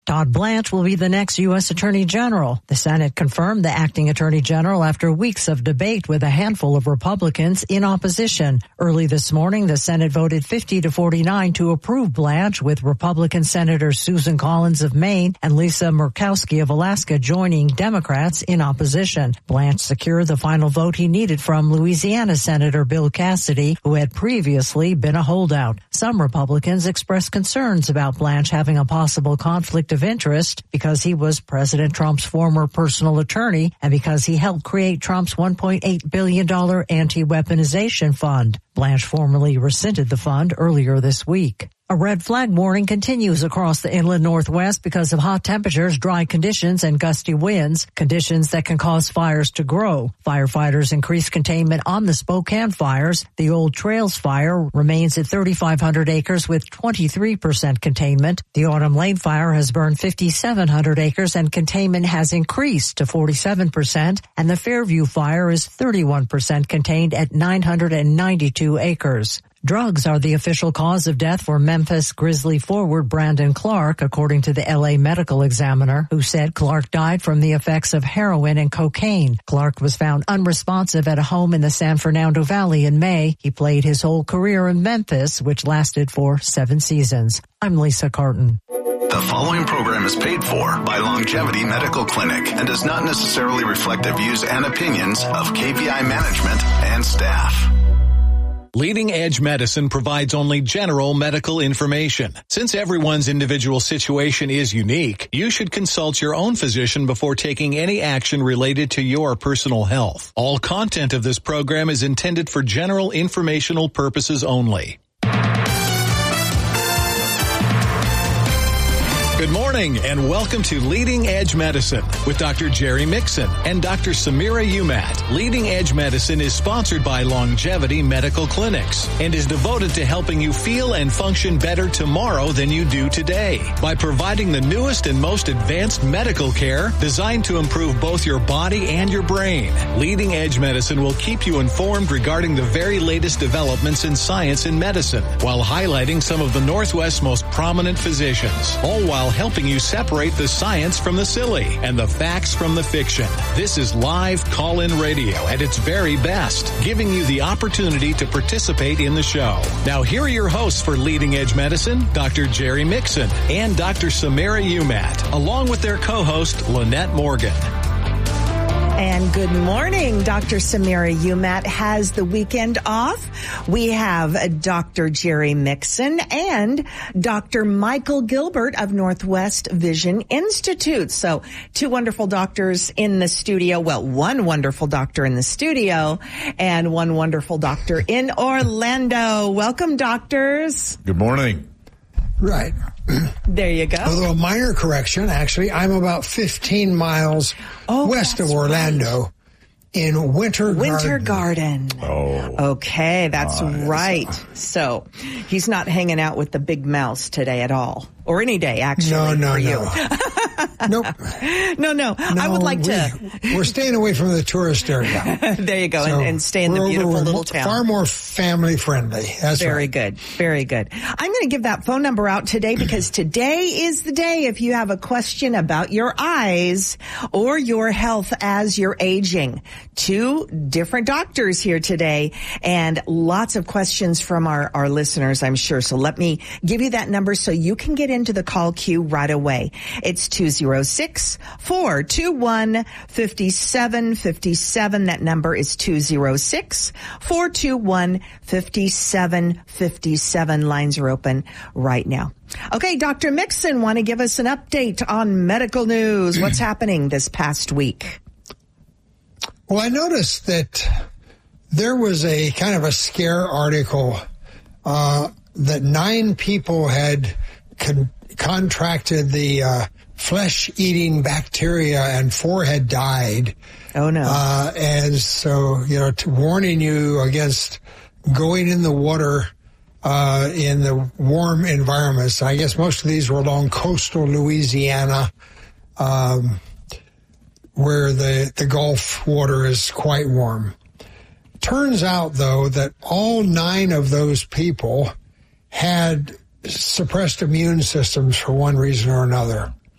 Todd Blanche will be the next U.S. Attorney General. The Senate confirmed the acting Attorney General after weeks of debate with a handful of Republicans in opposition. Early this morning, the Senate voted 50-49 to approve Blanche, with Republican Senators Susan Collins of Maine and Lisa Murkowski of Alaska joining Democrats in opposition. Blanche secured the final vote he needed from Louisiana Senator Bill Cassidy, who had previously been a holdout. Some Republicans expressed concerns about Blanche having a possible conflict of interest because he was President Trump's former personal attorney and because he helped create Trump's $1.8 billion anti-weaponization fund. Blanche formally rescinded the fund earlier this week. A red flag warning continues across the inland Northwest because of hot temperatures, dry conditions, and gusty winds, conditions that can cause fires to grow. Firefighters increase containment on the Spokane fires. The Old Trails fire remains at 3,500 acres with 23% containment. The Autumn Lane fire has burned 5,700 acres and containment has increased to 47%, and the Fairview fire is 31% contained at 992 acres. Drugs are the official cause of death for Memphis Grizzly forward Brandon Clark, according to the L.A. Medical Examiner, who said Clark died from the effects of heroin and cocaine. Clark was found unresponsive at a home in the San Fernando Valley in May. He played his whole career in Memphis, which lasted for 7 seasons. I'm Lisa Carton. The following program is paid for by Longevity Medical Clinic and does not necessarily reflect the views and opinions of KPI management and staff. Leading Edge Medicine provides only general medical information. Since everyone's individual situation is unique, you should consult your own physician before taking any action related to your personal health. All content of this program is intended for general informational purposes only. Good morning and welcome to Leading Edge Medicine with Dr. Jerry Mixon and Dr. Samira Umat. Leading Edge Medicine is sponsored by Longevity Medical Clinics and is devoted to helping you feel and function better tomorrow than you do today by providing the newest and most advanced medical care designed to improve both your body and your brain. Leading Edge Medicine will keep you informed regarding the very latest developments in science and medicine while highlighting some of the Northwest's most prominent physicians, all while helping you separate the science from the silly and the facts from the fiction. This is live call-in radio at its very best, giving you the opportunity to participate in the show. Now here are your hosts for Leading Edge Medicine, Dr. Jerry Mixon and Dr. Samira Umat, along with their co-host, Lynette Morgan. And good morning. Dr. Samira Umat has the weekend off. We have Dr. Jerry Mixon and Dr. Michael Gilbert of Northwest Vision Institute. So 2 wonderful doctors in the studio. Well, 1 wonderful doctor in the studio and 1 wonderful doctor in Orlando. Welcome, doctors. Good morning. Right. There you go. Although a minor correction, actually, I'm about 15 miles west of Orlando. Right. In Winter Garden. Oh. Okay, that's right. So he's not hanging out with the big mouse today at all. Or any day, actually. No. Nope. No. I would like We're staying away from the tourist area. There you go, so and stay in the beautiful little town. Far more family friendly. That's very right. good. Very good. I'm going to give that phone number out today because today is the day if you have a question about your eyes or your health as you're aging. 2 different doctors here today and lots of questions from our listeners, I'm sure. So let me give you that number so you can get into the call queue right away. It's 206-421-5757. That number is 206-421-5757. Lines are open right now. Okay, Dr. Mixon, want to give us an update on medical news? What's happening this past week? Well, I noticed that there was a kind of a scare article that 9 people had contracted the flesh-eating bacteria and 4 had died. Oh, no. And so, warning you against going in the water in the warm environments. I guess most of these were along coastal Louisiana, where the Gulf water is quite warm. Turns out, though, that all 9 of those people had suppressed immune systems for one reason or another.